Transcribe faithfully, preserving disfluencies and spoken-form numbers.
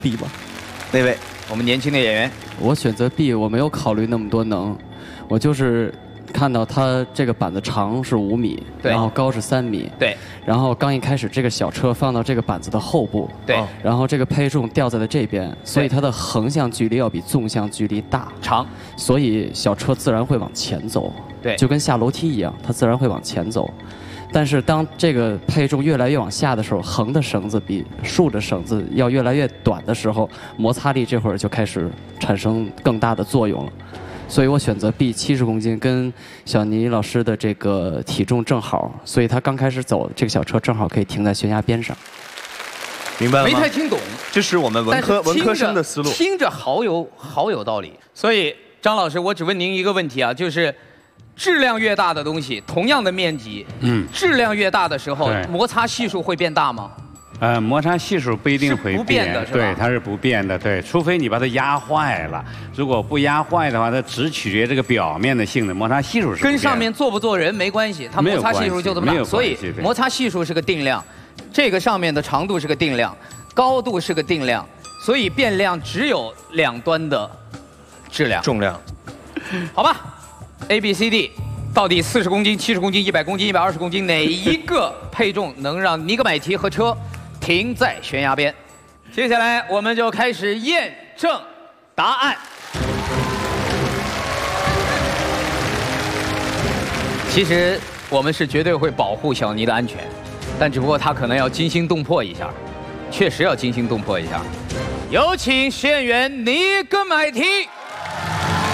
B 吧。 那位，我们年轻的演员， 我选择 B， 我没有考虑那么多能，我就是看到它这个板子长是五米，然后高是三米， 对， 然后刚一开始这个小车放到这个板子的后部， 对， 然后这个配重吊在了这边，所以它的横向距离要比纵向距离大长， 所以小车自然会往前走， 对， 就跟下楼梯一样，它自然会往前走。但是当这个配重越来越往下的时候，横的绳子比竖的绳子要越来越短的时候，摩擦力这会儿就开始产生更大的作用了。所以我选择 B 七十公斤，跟小倪老师的这个体重正好，所以他刚开始走这个小车正好可以停在悬崖边上。 明白了吗？ 没太听懂， 这是我们文科文科生的思路， 听着好有好有道理。所以张老师，我只问您一个问题啊，就是质量越大的东西，同样的面积，嗯，质量越大的时候，摩擦系数会变大吗？ 呃，摩擦系数不一定会变， 不变的是吧？ 对，它是不变的，对，除非你把它压坏了。如果不压坏的话，它只取决这个表面的性能，摩擦系数是跟上面坐不坐人没关系，它摩擦系数就这么大，所以摩擦系数是个定量，这个上面的长度是个定量，高度是个定量，所以变量只有两端的质量重量， 好吧 ？A、B、C、D。到底四十公斤、七十公斤、一百公斤、一百二十公斤，哪一个配重能让尼格买提和车停在悬崖边？接下来我们就开始验证答案。其实我们是绝对会保护小尼的安全，但只不过他可能要惊心动魄一下，确实要惊心动魄一下。有请实验员尼格买提。